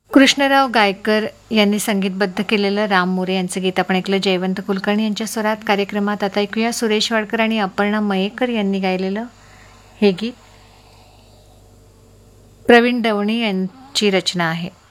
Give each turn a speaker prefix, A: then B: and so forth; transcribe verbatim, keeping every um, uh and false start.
A: कृष्णराव गायकर यांनी संगीतबद्ध केलेलं राम मोरे यांचं गीत आपण ऐकलं जयवंत कुलकर्णी यांच्या स्वरात. कार्यक्रमात आता ऐकूया सुरेश वाडकर आणि अपर्णा मयेकर यांनी गायलेलं हे गीत. प्रवीण दवणे यांची रचना आहे.